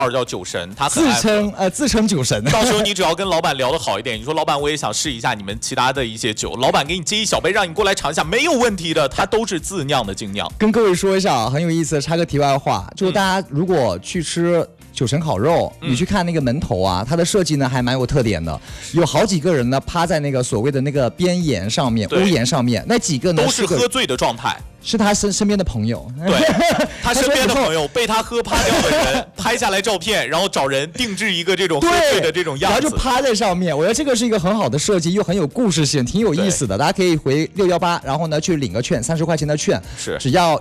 二叫酒神，他很自称酒神。 到时候你只要跟老板聊得好一点，你说老板我也想试一下你们其他的一些酒，老板给你接一小杯让你过来尝一下，没有问题的，它都是自酿的精酿。 跟各位说一下啊，很有意思，插个题外话，就是大家如果去吃酒神烤肉，你去看那个门头啊，它的设计呢还蛮有特点的，有好几个人呢趴在那个所谓的那个边沿上面、屋檐上面，那几个呢都是喝醉的状态。 是他身边的朋友， 对，他身边的朋友被他喝趴掉的人拍下来照片，然后找人定制一个这种喝醉的这种样子， 然后就趴在上面。我觉得这个是一个很好的设计，又很有故事性，挺有意思的。大家可以回618，然后呢去领个券，30块钱的券， 是只要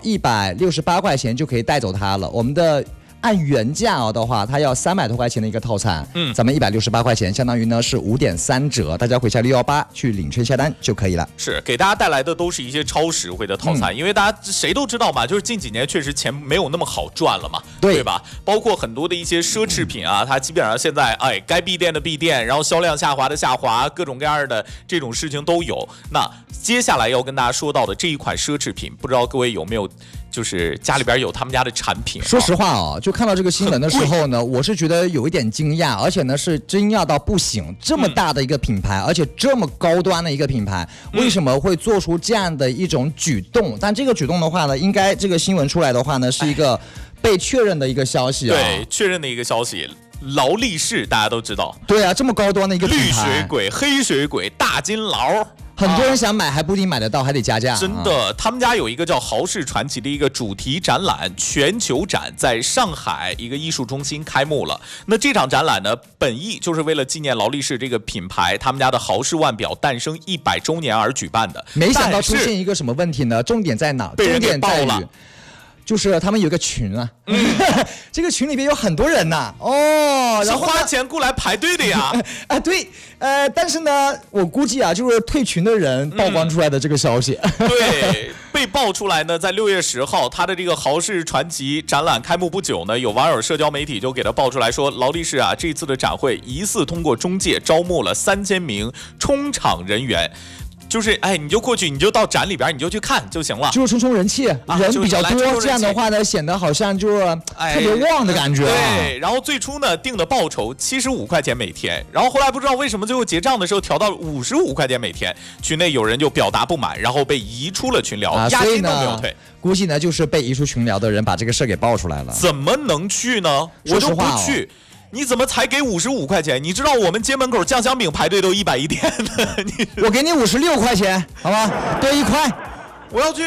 168块钱就可以带走它了。我们的按原价的话，它要300多块钱的一个套餐，咱们168块钱，相当于呢是5.3折。大家回下618去领券下单就可以了。 是给大家带来的都是一些超实惠的套餐，因为大家谁都知道嘛，就是近几年确实钱没有那么好赚了嘛，对吧？包括很多的一些奢侈品啊，它基本上现在该闭店的闭店，然后销量下滑的下滑，各种各样的这种事情都有。那接下来要跟大家说到的这一款奢侈品，不知道各位有没有？就是家里边有他们家的产品。 说实话啊，就看到这个新闻的时候呢，我是觉得有一点惊讶，而且呢是惊讶到不行。这么大的一个品牌，而且这么高端的一个品牌，为什么会做出这样的一种举动？但这个举动的话呢，应该这个新闻出来的话呢，是一个被确认的一个消息啊。 对，确认的一个消息。劳力士大家都知道， 对啊，这么高端的一个品牌， 绿水鬼、黑水鬼、大金劳， 很多人想买还不一定买得到，还得加价。 真的，他们家有一个叫豪士传奇的一个主题展览，全球展在上海一个艺术中心开幕了。那这场展览呢，本意就是为了纪念劳力士这个品牌，他们家的豪士腕表诞生100周年而举办的。 没想到出现一个什么问题呢？重点在哪？ 被人给爆了。 就是他们有个群啊，这个群里边有很多人呐， 然后花钱过来排队的呀， 对，但是呢，我估计啊，就是退群的人曝光出来的这个消息， 对，被爆出来呢，在6月10号，他的这个豪士传奇展览开幕不久呢，有网友社交媒体就给他爆出来说，劳力士啊，这次的展会疑似通过中介招募了3000名充场人员。就是你就过去，你就到展里边，你就去看就行了， 就是充人气，人比较多，这样的话呢，显得好像就是特别旺的感觉。 对，然后最初呢定的报酬75块钱每天，然后后来不知道为什么最后结账的时候调到55块钱每天，群内有人就表达不满，然后被移出了群聊，押金都没有退。 估计呢就是被移出群聊的人把这个事给爆出来了。 怎么能去呢？我都不去。你怎么才给55块钱？你知道我们街门口酱香饼排队都110天的， 我给你56块钱，好吧，多1块。 我要去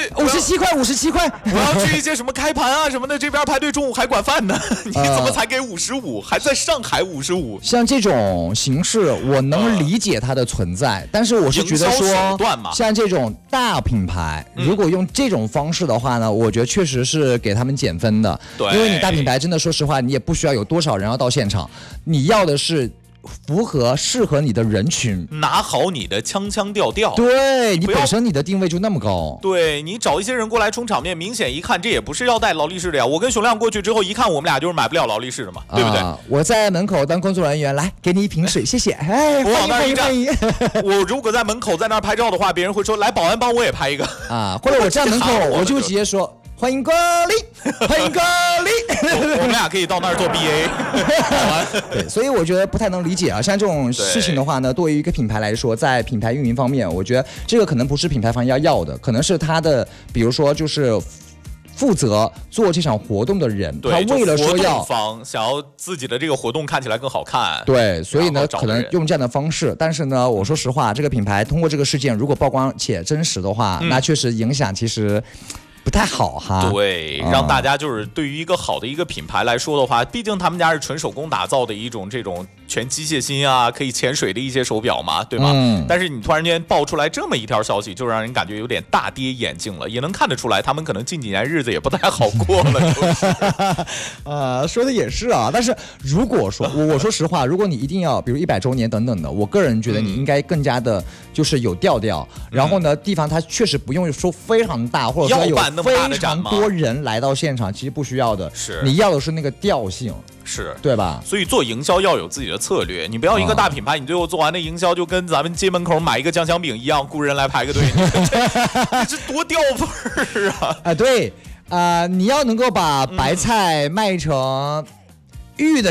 57块， 我要去一些什么开盘啊什么的，这边排队中午还管饭呢，你怎么才给55？还在上海55？ 像这种形式，我能理解它的存在，但是我是觉得说，像这种大品牌，如果用这种方式的话呢，我觉得确实是给他们减分的。 对， 因为你大品牌真的说实话，你也不需要有多少人要到现场，你要的是适合你的人群， 拿好你的腔调。 对，你本身你的定位就那么高， 对，你找一些人过来充场面，明显一看这也不是要带劳力士的呀。我跟熊亮过去之后一看，我们俩就是买不了劳力士的嘛，对不对？ 我在门口当工作人员，来给你一瓶水，谢谢。 我往那儿一站，我如果在门口在那儿拍照的话，别人会说来保安帮我也拍一个或者我站门口我就直接说。欢迎光临，欢迎光临。 我们俩可以到那儿做 BA。 对，所以我觉得不太能理解啊。像这种事情的话呢，对于一个品牌来说，在品牌运营方面，我觉得这个可能不是品牌方要的，可能是他的，比如说就是负责做这场活动的人，他为了说要想要自己的这个活动看起来更好看， 对，所以呢可能用这样的方式。但是呢，我说实话，这个品牌通过这个事件，如果曝光且真实的话，那确实影响其实不太好哈。 对，让大家就是对于一个好的一个品牌来说的话，毕竟他们家是纯手工打造的一种这种全机械芯啊，可以潜水的一些手表嘛，对吗？但是你突然间爆出来这么一条消息，就让人感觉有点大跌眼镜了，也能看得出来他们可能近几年日子也不太好过了。说的也是啊，但是如果说我说实话，如果你一定要比如100周年等等的，我个人觉得你应该更加的就是有调调，然后呢地方它确实不用说非常大，或者说有非常多人来到现场，其实不需要的， 是你要的是那个调性， 是对吧？ 所以做营销要有自己的策略，你不要一个大品牌，你最后做完的营销就跟咱们街门口买一个酱香饼一样，雇人来排个队，这多掉分啊！ 对，你要能够把白菜卖成玉的